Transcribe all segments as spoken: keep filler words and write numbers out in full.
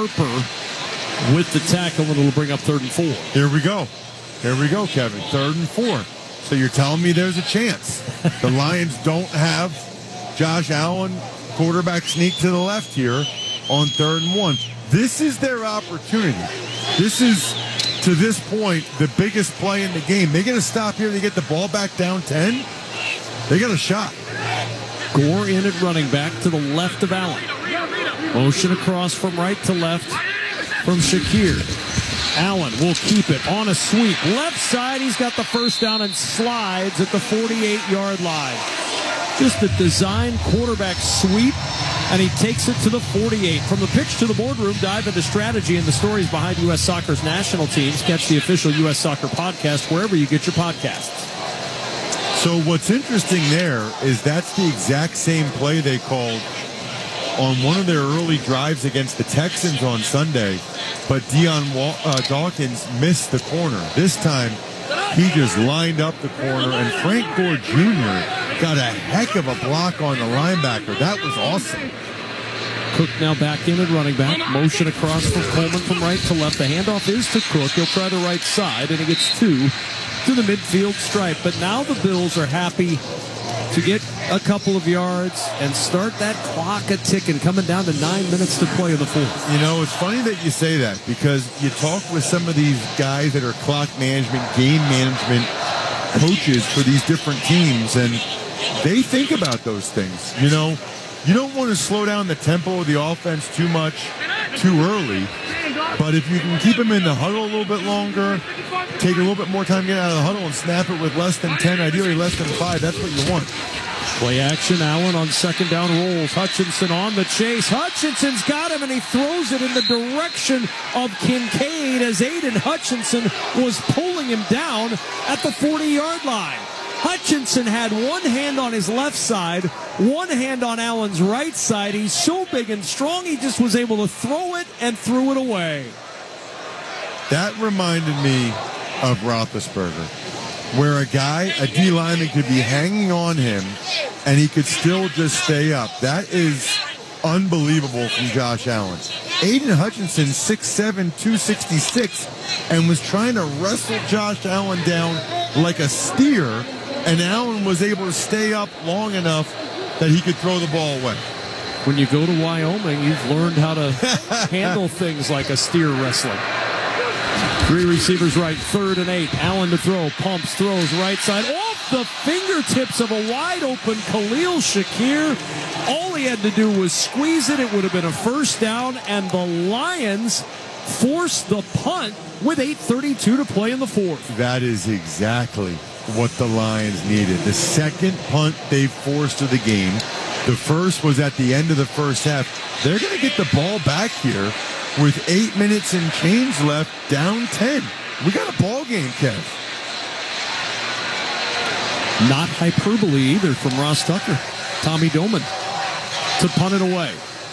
Harper with the tackle, and it'll bring up third and four. Here we go. Here we go, Kevin. Third and four. So you're telling me there's a chance. The Lions don't have Josh Allen, quarterback sneak to the left here on third and one. This is their opportunity. This is, to this point, the biggest play in the game. They're going to stop here. They get the ball back down ten. They got a shot. Gore in at running back to the left of Allen. Motion across from right to left from Shakir. Allen will keep it on a sweep. Left side, he's got the first down and slides at the forty-eight-yard line. Just a design quarterback sweep, and he takes it to the forty-eight. From the pitch to the boardroom, dive into strategy and the stories behind U S Soccer's national teams. Catch the official U S Soccer podcast wherever you get your podcasts. So what's interesting there is that's the exact same play they called on one of their early drives against the Texans on Sunday, but Deion Wal- uh, Dawkins missed the corner. This time, he just lined up the corner, and Frank Gore Junior got a heck of a block on the linebacker. That was awesome. Cook now back in at running back. Motion across from Coleman from right to left. The handoff is to Cook. He'll try the right side, and he gets two to the midfield stripe. But now the Bills are happy to get a couple of yards and start that clock a ticking, coming down to nine minutes to play in the fourth. You know, it's funny that you say that, because you talk with some of these guys that are clock management, game management coaches for these different teams, and they think about those things. You know, you don't want to slow down the tempo of the offense too much too early, but if you can keep them in the huddle a little bit longer, take a little bit more time to get out of the huddle and snap it with less than ten, ideally less than five, that's what you want. Play action, Allen on second down rolls. Hutchinson on the chase. Hutchinson's got him, and he throws it in the direction of Kincaid as Aiden Hutchinson was pulling him down at the forty-yard line. Hutchinson had one hand on his left side, one hand on Allen's right side. He's so big and strong, he just was able to throw it and threw it away. That reminded me of Roethlisberger, where a guy, a D lineman, could be hanging on him and he could still just stay up. That is unbelievable from Josh Allen. Aiden Hutchinson, six seven, two sixty-six, and was trying to wrestle Josh Allen down like a steer, and Allen was able to stay up long enough that he could throw the ball away. When you go to Wyoming, you've learned how to handle things like a steer wrestling. Three receivers right, third and eight. Allen to throw, pumps, throws right side. Off the fingertips of a wide-open Khalil Shakir. All he had to do was squeeze it. It would have been a first down, and the Lions forced the punt with eight thirty-two to play in the fourth. That is exactly what the Lions needed. The second punt they forced to the game. The first was at the end of the first half. They're going to get the ball back here with eight minutes and change left, down ten. We got a ball game, Kev. Not hyperbole either from Ross Tucker. Tommy Doman to punt it away.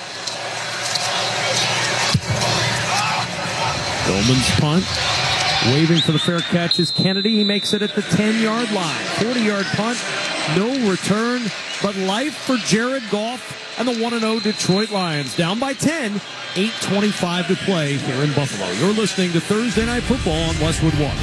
Doman's punt. Waving for the fair catch is Kennedy. He makes it at the ten-yard line. forty-yard punt. No return, but life for Jared Goff and the one and oh Detroit Lions. Down by ten, eight twenty-five to play here in Buffalo. You're listening to Thursday Night Football on Westwood One.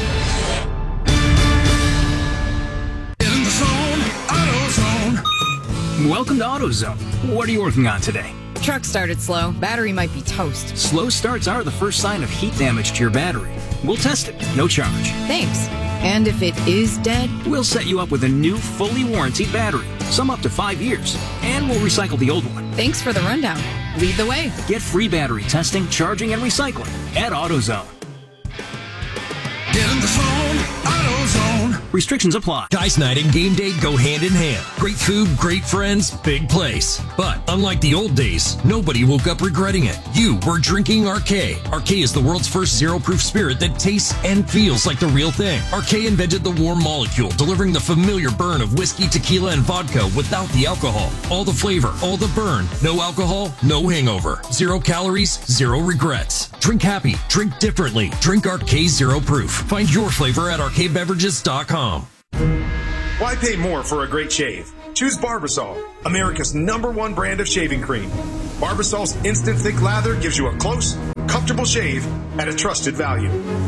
In the zone, AutoZone. Welcome to AutoZone. What are you working on today? Truck started slow. Battery might be toast. Slow starts are the first sign of heat damage to your battery. We'll test it, no charge. Thanks. And if it is dead? We'll set you up with a new, fully warranted battery, some up to five years, and we'll recycle the old one. Thanks for the rundown. Lead the way. Get free battery testing, charging, and recycling at AutoZone. Get in the zone, AutoZone. Restrictions apply. Guys night and game day go hand in hand. Great food, great friends, big place. But unlike the old days, nobody woke up regretting it. You were drinking Arcade. Arcade is the world's first zero-proof spirit that tastes and feels like the real thing. Arcade invented the warm molecule, delivering the familiar burn of whiskey, tequila, and vodka without the alcohol. All the flavor, all the burn. No alcohol, no hangover. Zero calories, zero regrets. Drink happy, drink differently. Drink Arcade Zero Proof. Find your flavor at arcade beverages dot com. Why pay more for a great shave? Choose Barbasol, America's number one brand of shaving cream. Barbasol's instant thick lather gives you a close, comfortable shave at a trusted value.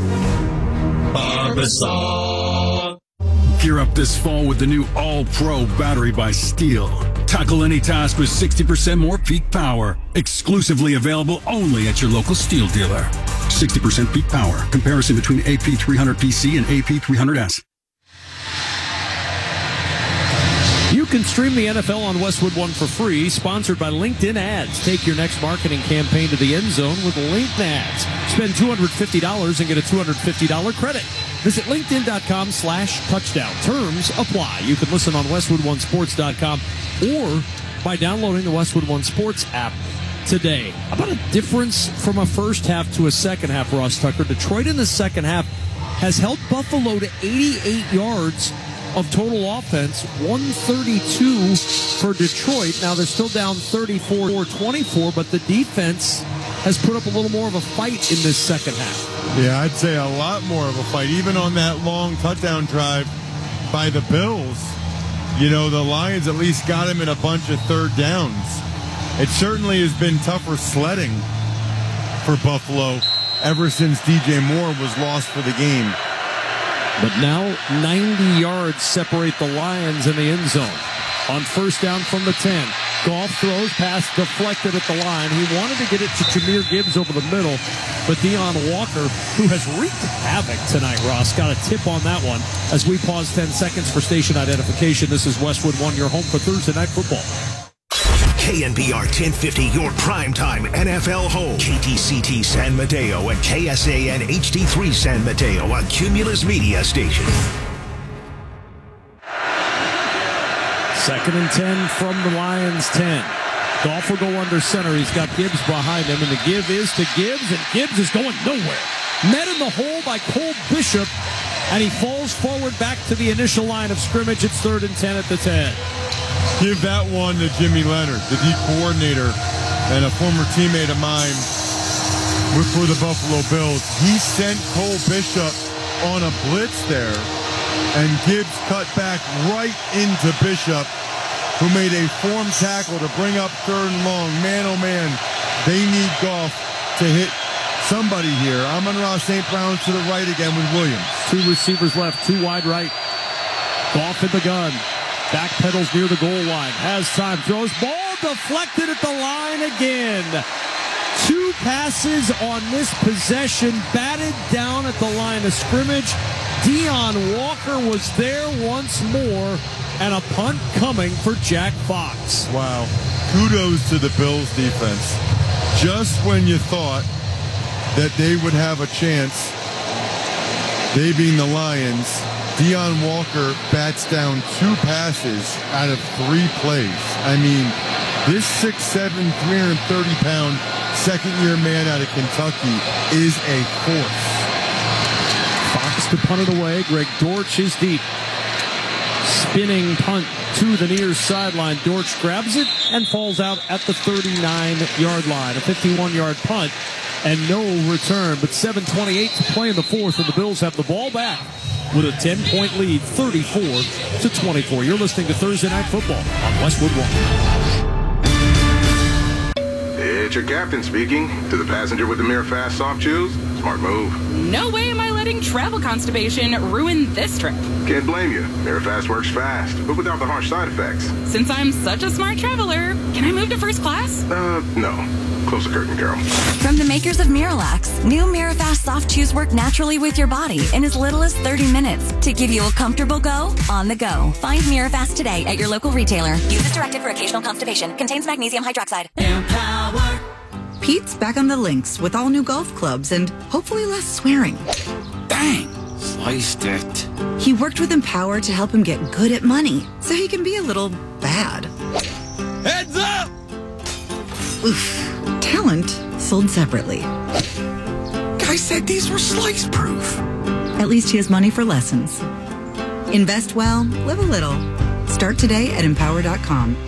Barbasol. Gear up this fall with the new All-Pro battery by Steel. Tackle any task with sixty percent more peak power. Exclusively available only at your local Steel dealer. sixty percent peak power. Comparison between A P three hundred P C and A P three hundred S. You can stream the N F L on Westwood One for free, sponsored by LinkedIn Ads. Take your next marketing campaign to the end zone with LinkedIn Ads. Spend two hundred fifty dollars and get a two hundred fifty dollars credit. Visit linkedin.com slash touchdown. Terms apply. You can listen on westwood one sports dot com or by downloading the Westwood One Sports app today. How about a difference from a first half to a second half, Ross Tucker? Detroit in the second half has held Buffalo to eighty-eight yards of total offense, one thirty-two for Detroit. Now they're still down thirty-four twenty-four, but the defense has put up a little more of a fight in this second half. Yeah, I'd say a lot more of a fight. Even on that long touchdown drive by the Bills, you know, the Lions at least got him in a bunch of third downs. It certainly has been tougher sledding for Buffalo ever since D J Moore was lost for the game. But now ninety yards separate the Lions in the end zone. On first down from the ten, Goff throws, pass deflected at the line. He wanted to get it to Jahmyr Gibbs over the middle, but Deon Walker, who has wreaked havoc tonight, Ross, got a tip on that one. As we pause ten seconds for station identification, this is Westwood One, your home for Thursday Night Football. K N B R ten fifty, your primetime N F L home. K T C T San Mateo and K S A N H D three San Mateo, a Cumulus Media station. Second and ten from the Lions ten. Goff will go under center. He's got Gibbs behind him, and the give is to Gibbs, and Gibbs is going nowhere. Met in the hole by Cole Bishop, and he falls forward back to the initial line of scrimmage. It's third and ten at the ten. Give that one to Jimmy Leonard, the D coordinator and a former teammate of mine for the Buffalo Bills. He sent Cole Bishop on a blitz there, and Gibbs cut back right into Bishop, who made a form tackle to bring up third and long. Man, oh man, they need Goff to hit somebody here. Amon-Ra Saint Brown to the right again with Williams. Two receivers left, two wide right. Goff in the gun. Back pedals near the goal line. Has time. Throws. Ball deflected at the line again. Two passes on this possession. Batted down at the line of scrimmage. Deon Walker was there once more. And a punt coming for Jack Fox. Wow. Kudos to the Bills defense. Just when you thought that they would have a chance, they being the Lions, Deon Walker bats down two passes out of three plays. I mean, this six seven, three hundred thirty pound second-year man out of Kentucky is a force. Fox to punt it away. Greg Dortch is deep. Spinning punt to the near sideline. Dortch grabs it and falls out at the thirty-nine yard line. A fifty-one yard punt and no return. But seven twenty-eight to play in the fourth, and the Bills have the ball back with a ten point lead, thirty-four to twenty-four. You're listening to Thursday Night Football on Westwood One. It's your captain speaking. To the passenger with the Mirror Fast Soft Chews, smart move. No way am I letting travel constipation ruin this trip. Can't blame you. Mirror Fast works fast, but without the harsh side effects. Since I'm such a smart traveler, can I move to first class? Uh, no. Close the curtain, Carol. From the makers of Miralax, new Mirafast soft chews work naturally with your body in as little as thirty minutes to give you a comfortable go on the go. Find Mirafast today at your local retailer. Use as directed for occasional constipation. Contains magnesium hydroxide. Empower. Pete's back on the links with all new golf clubs and hopefully less swearing. Dang, sliced it. He worked with Empower to help him get good at money so he can be a little bad. Heads up! Oof. Talent sold separately. Guy said these were slice proof. At least he has money for lessons. Invest well, live a little. Start today at empower dot com.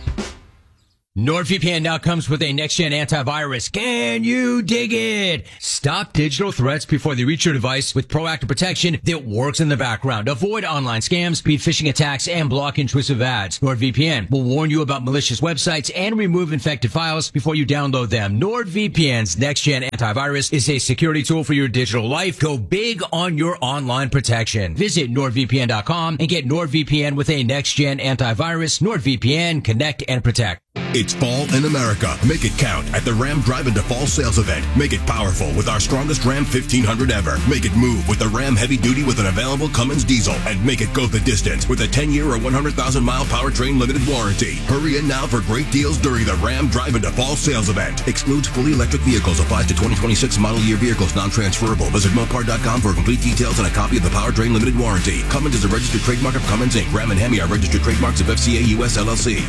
NordVPN now comes with a next-gen antivirus. Can you dig it? Stop digital threats before they reach your device with proactive protection that works in the background. Avoid online scams, speed phishing attacks, and block intrusive ads. NordVPN will warn you about malicious websites and remove infected files before you download them. NordVPN's next-gen antivirus is a security tool for your digital life. Go big on your online protection. Visit nord v p n dot com and get NordVPN with a next-gen antivirus. NordVPN, connect and protect. It's fall in America. Make it count at the Ram Drive Into Fall sales event. Make it powerful with our strongest Ram fifteen hundred ever. Make it move with the Ram Heavy Duty with an available Cummins diesel. And make it go the distance with a ten-year or one hundred thousand mile powertrain limited warranty. Hurry in now for great deals during the Ram Drive Into Fall sales event. Excludes fully electric vehicles. Applies to twenty twenty-six model year vehicles. Non-transferable. Visit Mopar dot com for complete details and a copy of the powertrain limited warranty. Cummins is a registered trademark of Cummins Incorporated. Ram and Hemi are registered trademarks of F C A U S L L C.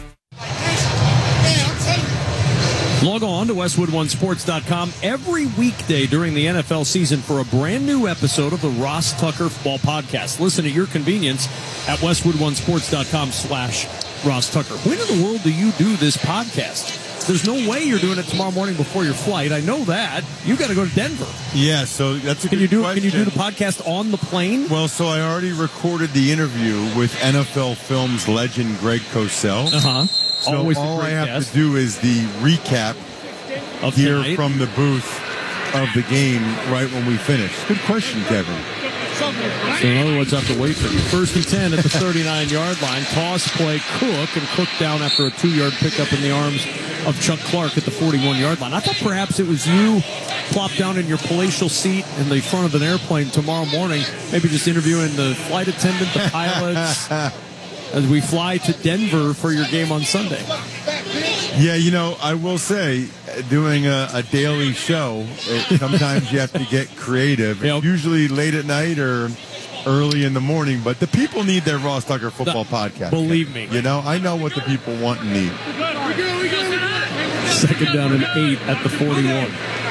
Log on to westwood one sports dot com every weekday during the N F L season for a brand new episode of the Ross Tucker Football Podcast. Listen at your convenience at westwood one sports dot com slash Ross Tucker. When in the world do you do this podcast? There's no way you're doing it tomorrow morning before your flight. I know that. You got to go to Denver. Yeah, so that's a can good you do question. Can you do the podcast on the plane? Well, so I already recorded the interview with N F L Films legend Greg Cosell. Uh-huh. So Always all I have guest. to do is the recap of here tonight. from the booth of the game right when we finish. Good question, Kevin. So in other words, I have to wait for you. First and ten at the thirty-nine-yard line. Toss play, Cook, and Cook down after a two-yard pickup in the arms of Chuck Clark at the forty-one-yard line. I thought perhaps it was you plopped down in your palatial seat in the front of an airplane tomorrow morning, maybe just interviewing the flight attendant, the pilots, as we fly to Denver for your game on Sunday. Yeah, you know, I will say, doing a, a daily show, it, sometimes you have to get creative. Yep. Usually late at night or early in the morning, but the people need their Ross Tucker Football the, podcast. Believe me. You know, I know what the people want and need. Second down and eight at the forty-one.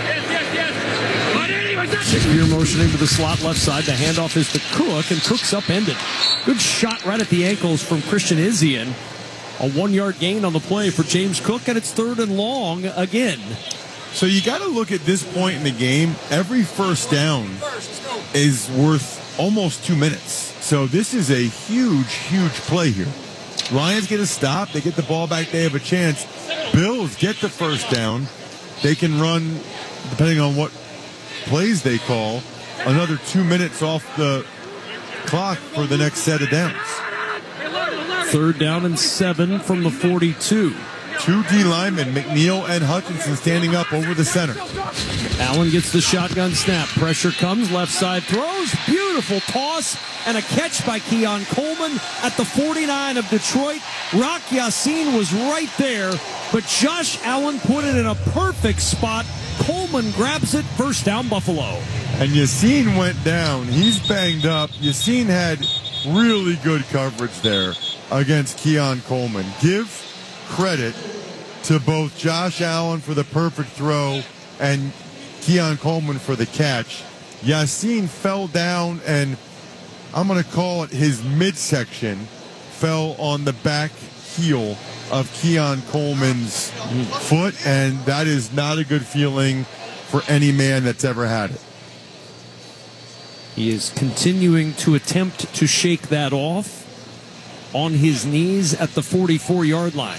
Shakir motioning to the slot left side. The handoff is to Cook, and Cook's upended. Good shot right at the ankles from Christian Izien. A one-yard gain on the play for James Cook, and it's third and long again. So you got to look at this point in the game. Every first down is worth almost two minutes. So this is a huge, huge play here. Lions get a stop. They get the ball back. They have a chance. Bills get the first down. They can run, depending on what plays they call, another two minutes off the clock for the next set of downs. Third down and seven from the forty-two. Two D linemen, McNeil and Hutchinson, standing up over the center. Allen gets the shotgun snap. Pressure comes, left side throws. Beautiful toss and a catch by Keon Coleman at the forty-nine of Detroit. Rock Yassin was right there, but Josh Allen put it in a perfect spot. Coleman grabs it. First down, Buffalo. And Yassin went down. He's banged up. Yassin had really good coverage there against Keon Coleman. Give credit to both Josh Allen for the perfect throw and Keon Coleman for the catch. Yassin fell down, and I'm going to call it his midsection fell on the back heel of Keon Coleman's foot, and that is not a good feeling for any man that's ever had it. He is continuing to attempt to shake that off on his knees at the forty-four-yard line.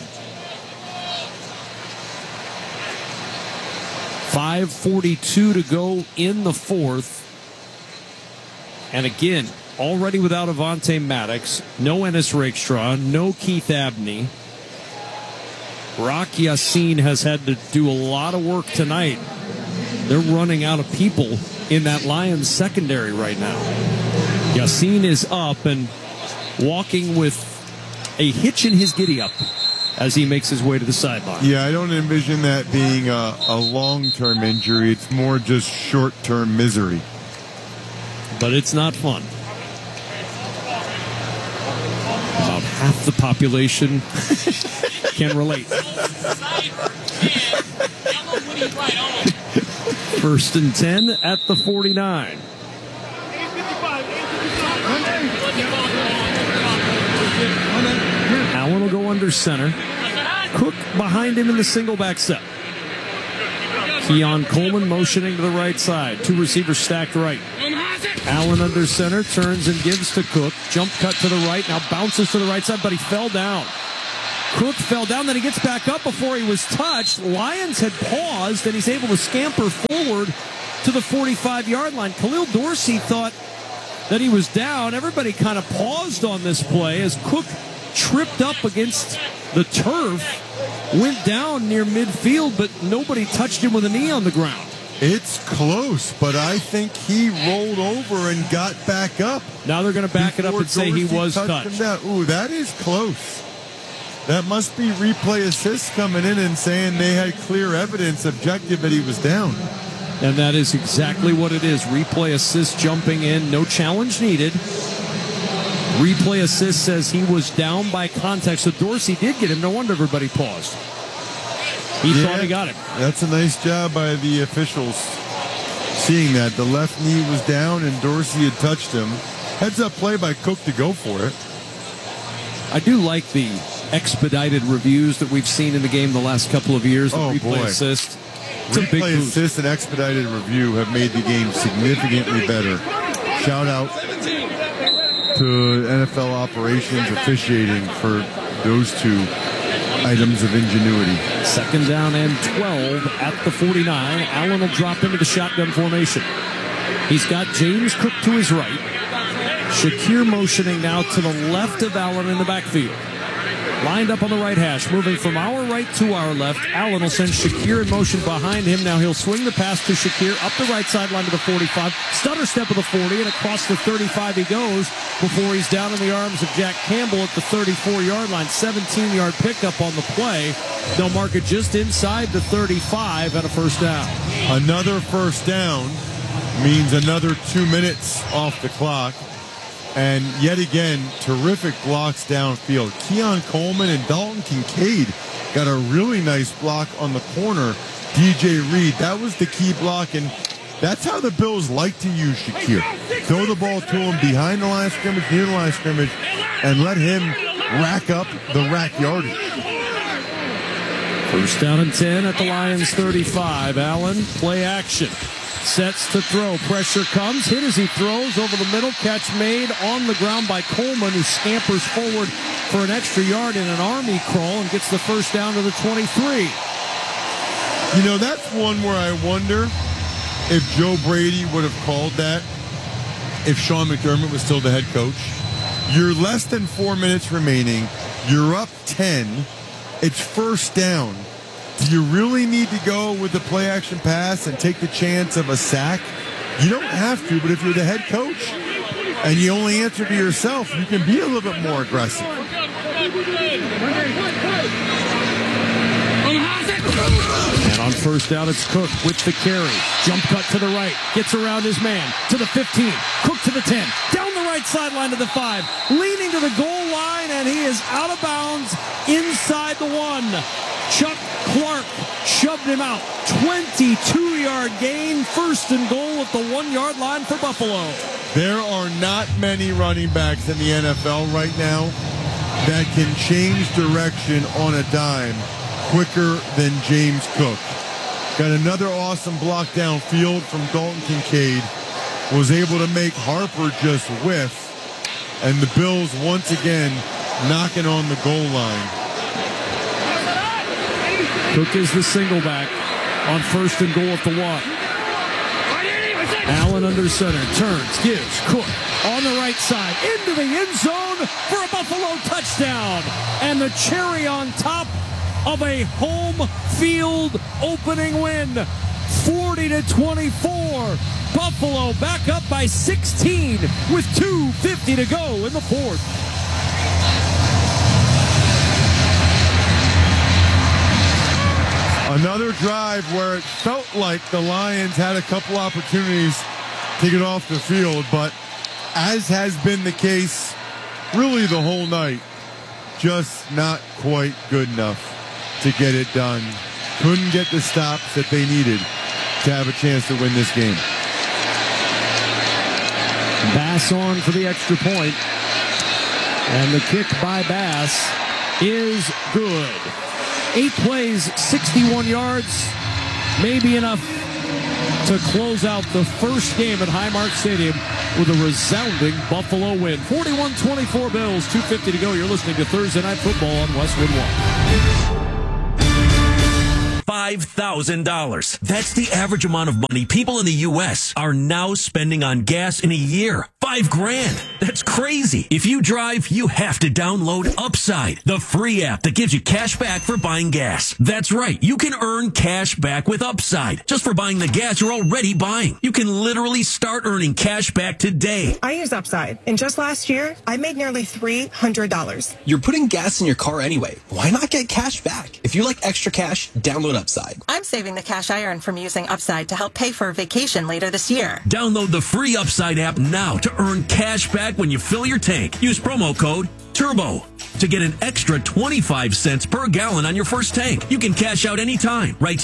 five forty-two to go in the fourth. And again, already without Avonte Maddox, no Ennis Rakestraw, no Keith Abney. Rock Yassin has had to do a lot of work tonight. They're running out of people in that Lions secondary right now. Yassin is up and walking with a hitch in his giddy-up as he makes his way to the sideline. Yeah, I don't envision that being a, a long-term injury. It's more just short-term misery. But it's not fun. About half the population can relate. First and ten at the forty-nine. Allen will go under center. Cook behind him in the single back set. Keon Coleman motioning to the right side. Two receivers stacked right. Allen under center, turns and gives to Cook. Jump cut to the right, now bounces to the right side, but he fell down. Cook fell down, then he gets back up before he was touched. Lions had paused, and he's able to scamper forward to the forty-five-yard line. Khalil Dorsey thought that he was down. Everybody kind of paused on this play as Cook tripped up against the turf, went down near midfield, but nobody touched him with a knee on the ground. It's close, but I think he rolled over and got back up. Now they're going to back it up and say he was touched. Ooh, that is close. That must be replay assist coming in and saying they had clear evidence, objective, that he was down. And that is exactly what it is. Replay assist jumping in. No challenge needed. Replay assist says he was down by contact. So Dorsey did get him. No wonder everybody paused. He yeah, thought he got him. That's a nice job by the officials seeing that. The left knee was down and Dorsey had touched him. Heads up play by Cook to go for it. I do like the expedited reviews that we've seen in the game the last couple of years. The oh, replay boy. assist. It's replay assist and expedited review have made the game significantly better. Shout out to N F L operations officiating for those two items of ingenuity. Second down and twelve at the forty-nine. Allen will drop into the shotgun formation. He's got James Cook to his right. Shakir motioning now to the left of Allen in the backfield. Lined up on the right hash, moving from our right to our left. Allen will send Shakir in motion behind him. Now he'll swing the pass to Shakir up the right sideline to the forty-five. Stutter step of the forty, and across the thirty-five he goes before he's down in the arms of Jack Campbell at the thirty-four-yard line. seventeen-yard pickup on the play. They'll mark it just inside the thirty-five and a first down. Another first down means another two minutes off the clock. And yet again, terrific blocks downfield. Keon Coleman and Dalton Kincaid got a really nice block on the corner. D J Reed, that was the key block, and that's how the Bills like to use Shakir. Throw the ball to him behind the line of scrimmage, near the line of scrimmage, and let him rack up the rack yardage. First down and ten at the Lions thirty-five. Allen, play action. Sets to throw. Pressure comes. Hit as he throws over the middle. Catch made on the ground by Coleman, who scampers forward for an extra yard in an army crawl and gets the first down to the twenty-three. You know, that's one where I wonder if Joe Brady would have called that if Sean McDermott was still the head coach. You're less than four minutes remaining. You're up ten. It's first down. Do you really need to go with the play action pass and take the chance of a sack? You don't have to, but if you're the head coach and you only answer to yourself, you can be a little bit more aggressive. And on first down, it's Cook with the carry. Jump cut to the right. Gets around his man to the fifteen. Cook to the ten. Down the right sideline to the five. Leaning to the goal line, and he is out of bounds inside the one. Chuck Clark shoved him out. twenty-two-yard gain. First and goal at the one-yard line for Buffalo. There are not many running backs in the N F L right now that can change direction on a dime quicker than James Cook. Got another awesome block downfield from Dalton Kincaid. Was able to make Harper just whiff. And the Bills once again knocking on the goal line. Cook is the single back on first and goal at the one. Allen under center, turns, gives Cook on the right side into the end zone for a Buffalo touchdown. And the cherry on top of a home field opening win, forty to twenty-four. Buffalo back up by sixteen with two fifty to go in the fourth. Another drive where it felt like the Lions had a couple opportunities to get off the field, but as has been the case really the whole night, just not quite good enough to get it done. Couldn't get the stops that they needed to have a chance to win this game. Bass on for the extra point, and the kick by Bass is good. Eight plays, sixty-one yards. maybe enough to close out the first game at Highmark Stadium with a resounding Buffalo win. forty-one twenty-four Bills, two fifty to go. You're listening to Thursday Night Football on Westwood One. five thousand dollars. That's the average amount of money people in the U S are now spending on gas in a year. Five grand. That's crazy. If you drive, you have to download Upside, the free app that gives you cash back for buying gas. That's right. You can earn cash back with Upside just for buying the gas you're already buying. You can literally start earning cash back today. I use Upside, and just last year, I made nearly three hundred dollars. You're putting gas in your car anyway. Why not get cash back? If you like extra cash, download Upside. I'm saving the cash I earn from using Upside to help pay for a vacation later this year. Download the free Upside app now to earn cash back when you fill your tank. Use promo code TURBO to get an extra twenty-five cents per gallon on your first tank. You can cash out anytime. Right